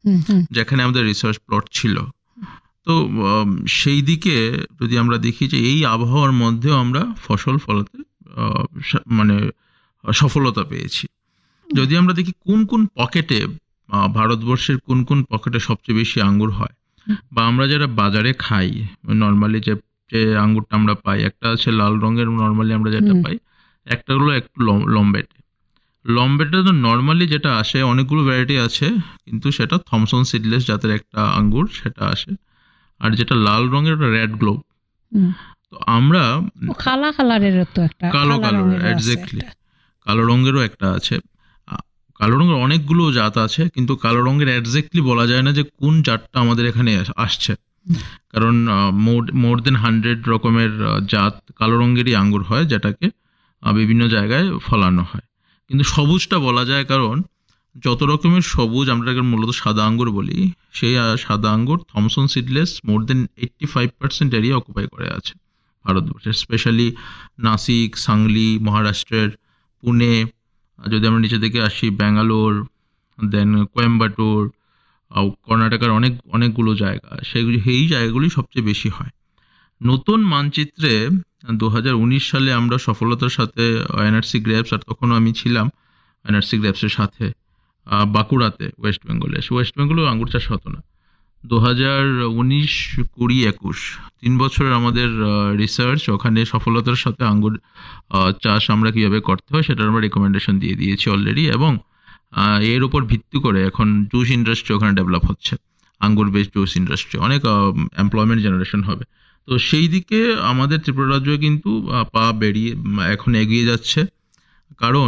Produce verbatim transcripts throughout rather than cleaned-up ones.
হুম হুম যেখানে আমাদের research plot ছিল। তো আম, সেই দিকে যদি আমরা দেখি যে এই আবহাওয়ার মধ্যেও আমরা ফসল ফলাতে আহ, সা- মানে সফলতা পেয়েছি। যদি আমরা দেখি কোন কোন পকেটে, ভারতবর্ষের কোন কোন পকেটে সবচেয়ে বেশি আঙ্গুর হয়, বা আমরা যারা বাজারে খাই নর্মালি যে যে আঙ্গুরটা আমরা পাই, একটা আছে লাল রঙের নর্মালি আমরা যেটা হুম পাই, একটা হলো একটু লম- লম্বেটে। লম্বেটে তো নর্মালি যেটা আসে, অনেকগুলো ভ্যারাইটি আছে, কিন্তু সেটা থমসন সিডলেস জাতের একটা আঙ্গুর সেটা আসে। আর যেটা লাল রঙের ওটা রেড গ্লোব। হুম। তো আমরা ও খালা কালারের তো একটা কালো খালা কালো রঙেরও আছে এক্স্যাক্টলি একটা। কালো রঙেরও একটা আছে। আ, কালো রঙের অনেকগুলো জাত আছে, কিন্তু কালো রঙের এক্স্যাক্টলি বলা যায় না যে কোন জাতটা আমাদের এখানে আস- আসছে। হুম কারণ মোর মোর দেন হান্ড্রেড রকমের আহ, জাত কালো রঙেরই আঙ্গুর হয়, যেটাকে আহ, বিভিন্ন জায়গায় ফলানো হয়। কিন্তু সবুজটা বলা যায়, কারণ যত রকমের সবুজ আমরা এটাকে মূলত সাদা আঙ্গুর বলি, সেই আহ, সাদা আঙ্গুর থমসন সিডলেস মোর দেন eighty five percent area occupy করে আছে ভারতবর্ষে, স্পেশালি নাসিক, সাংলি, মহারাষ্ট্রের পুনে, আর যদি আমরা নিচে দিকে আসি ব্যাঙ্গালোর, দেন কোয়েম্বাটোর, আহ, কর্ণাটকার অনেক অনেকগুলো জায়গা, সেগুলি এই জায়গাগুলি সবচেয়ে বেশি হয়। নতুন মানচিত্রে দু হাজার উনিশ সালে আমরা সফলতার সাথে এনআরসি গ্রেপস, আর তখনও আমি ছিলাম এনআরসি গ্রেপসের সাথে আহ, বাঁকুড়াতে, ওয়েস্ট বেঙ্গলে। ওয়েস্ট বেঙ্গলেও আঙ্গুর চাষ হতো না। দু হাজার উনিশ, কুড়ি, একুশ, তিন বছরের আমাদের রিসার্চ ওখানে সফলতার সাথে আঙ্গুর আহ, চাষ আমরা কিভাবে করতে হয় সেটার আমরা রেকমেন্ডেশন দিয়ে দিয়েছি অলরেডি, এবং আহ, এর উপর ভিত্তি করে এখন জুস ইন্ডাস্ট্রি ওখানে ডেভেলপ হচ্ছে। আঙ্গুর বেসড জুস ইন্ডাস্ট্রি, অনেক এমপ্লয়মেন্ট জেনারেশন হবে। তো সেই দিকে আমাদের ত্রিপুরা রাজ্য কিন্তু আহ, পা বেরিয়ে উম, এখন এগিয়ে যাচ্ছে। কারণ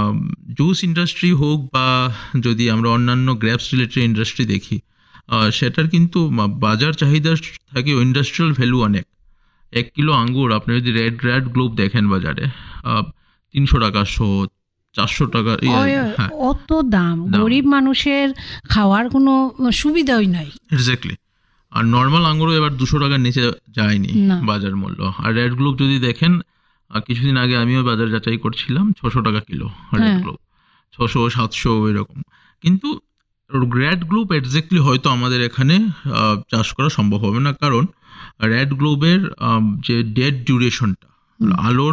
জুস ইন্ডাস্ট্রি হোক, বা যদি আমরা অন্যান্য গ্র্যাপস রিলেটেড ইন্ডাস্ট্রি দেখি, আহ, সেটার কিন্তু মা- বাজার চাহিদা থাকে, ইন্ডাস্ট্রিয়াল ভ্যালু অনেক। এক কিলো আঙ্গুর আপনি যদি রেড রেড গ্লোব দেখেন বাজারে, তিনশো টাকা শো, চারশো টাকা, ইয়ে, ওই হ্যাঁ, অত দাম, দাম, গরিব মানুষের খাওয়ার কোনো সুবিধাই নাই। এক্স্যাক্টলি। আর নর্মাল আঙ্গুরও এবার দুশো টাকার নিচে যায়নি না। বাজার মূল্য। আর রেড গ্লোব যদি দেখেন, আহ, কিছুদিন আগে আমিও বাজার যাচাই করছিলাম, ছশো টাকা কিলো রেড হ্যাঁ। গ্লোব, ছশো, সাতশো এরকম। কিন্তু রেড গ্লোব এক্স্যাক্টলি হয়তো আমাদের এখানে আহ, চাষ করা সম্ভব হবে না, কারণ রেড গ্লোবের যে ডেড ডিউরেশনটা, হুম আলোর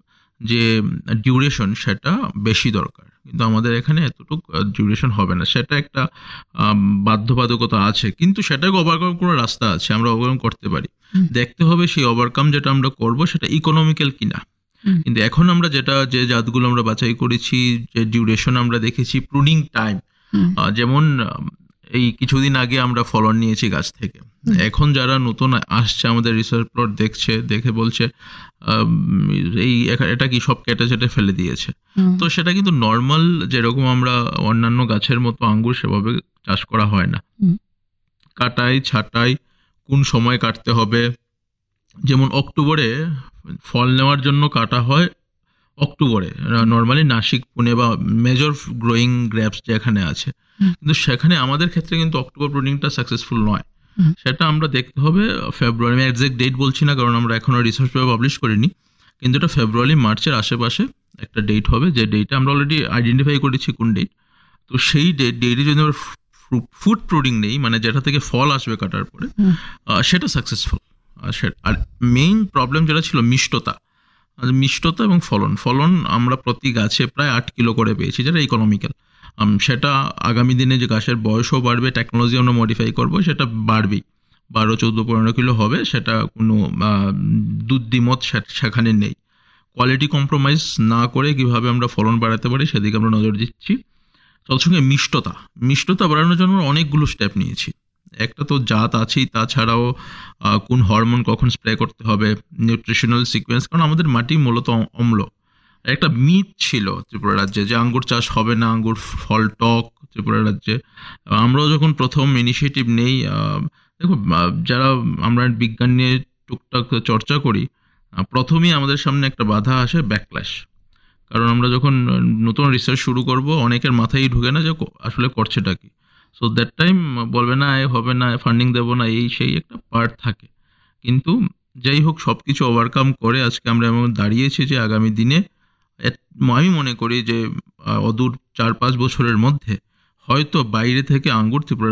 যে ডিউরেশন সেটা বেশি দরকার, কিন্তু আমাদের এখানে এতটুকু ডিউরেশন হবে না। সেটা একটা আম, বাধ্যবাধকতা আছে, কিন্তু সেটাকে ওভারকাম করার রাস্তা আছে, আমরা ওভারকাম করতে পারি। হুম দেখতে হবে সেই ওভারকাম যেটা আমরা করব সেটা ইকোনমিক্যাল কিনা। হুম কিন্তু এখন আমরা যেটা যে জাতগুলো আমরা বাছাই করেছি, যে ডিউরেশন আমরা দেখেছি, প্রুনিং টাইম, হুম যেমন আম, এই কিছুদিন আগে আমরা ফলন নিয়েছি গাছ থেকে। হুম এখন যারা নতুন আসছে আমাদের রিসার্চ প্লট দেখছে, দেখে বলছে আম, এই একা- এটা কি সব কেটে চেটে ফেলে দিয়েছে। হুম তো সেটা কিন্তু নর্মাল যেরকম আমরা অন্যান্য গাছের মতো আঙ্গুর সেভাবে চাষ করা হয় না। হুম কাটাই ছাঁটাই, কোন সময় কাটতে হবে, যেমন অক্টোবরে ফল নেওয়ার জন্য কাটা হয়, অক্টোবরে নর্মালি নাসিক, পুনে বা মেজর গ্রোয়িং গ্র্যাপস যেখানে আছে। হুম কিন্তু সেখানে আমাদের ক্ষেত্রে কিন্তু অক্টোবর প্রুনিংটা সাকসেসফুল নয়। হুম সেটা আমরা দেখতে হবে ফেব্রুয়ারি, আমি এক্সাক্ট ডেট বলছি না কারণ আমরা এখনো রিসার্চ পেপার পাবলিশ করিনি, কিন্তু এটা ফেব্রুয়ারি মার্চের আশেপাশে একটা ডেট হবে, যে ডেটটা আমরা অলরেডি আইডেন্টিফাই করেছি কোন ডেট। তো সেই ডেট ডেটে যদি আমরা ফুড প্রুডিং নেই, মানে যেটা থেকে ফল আসবে কাটার পরে, হুম আহ, সেটা সাকসেসফুল। আর মেইন প্রবলেম যেটা ছিল মিষ্টতা, আর মিষ্টতা এবং ফলন ফলন আমরা প্রতি গাছে প্রায় আট কিলো করে পেয়েছি, যেটা ইকোনমিক্যাল। সেটা আগামী দিনে যে গাছের বয়সও বাড়বে, টেকনোলজি আমরা মডিফাই করব, সেটা বাড়বেই, বারো, চৌদ্দ, পনেরো কিলো হবে, সেটা কোনো আহ, দুধ দ্বিমত সে- সেখানে নেই। কোয়ালিটি কম্প্রোমাইজ না করে কিভাবে আমরা ফলন বাড়াতে পারি সেদিকে আমরা নজর দিচ্ছি। তৎসঙ্গে মিষ্টতা মিষ্টতা বাড়ানোর জন্য আমরা অনেকগুলো স্টেপ নিয়েছি। একটা তো জাত আছেই, তাছাড়াও আহ, কোন হরমোন কখন স্প্রে করতে হবে, নিউট্রিশনাল সিকোয়েন্স, কারণ আমাদের মাটি মূলত অ- অম্ল। একটা মিথ ছিল ত্রিপুরা রাজ্যে যে আঙ্গুর চাষ হবে না, আঙ্গুর ফল টক ত্রিপুরা রাজ্যে। আমরাও যখন প্রথম ইনিশিয়েটিভ নেই, আহ, দেখো, আহ, যারা আমরা বিজ্ঞান নিয়ে টুকটাক চর্চা করি, আহ, প্রথমেই আমাদের সামনে একটা বাধা আসে, ব্যাকল্যাশ। কারণ আমরা যখন নতুন রিসার্চ শুরু করব, অনেকের মাথায় ঢুকে না যে ক- আসলে করছেটা কি। সো দ্যাট টাইম বলবে না, এ হবে না, ফান্ডিং দেবো না, এই সেই একটা পার্ট থাকে। কিন্তু যাই হোক, সব কিছু ওভারকাম করে আজকে আমরা এমন দাঁড়িয়েছি যে আগামী দিনে এত- আমি মনে করি যে আহ, অদূর চার পাঁচ বছরের মধ্যে হয়তো বাইরে থেকে আঙ্গুর ত্রিপুরা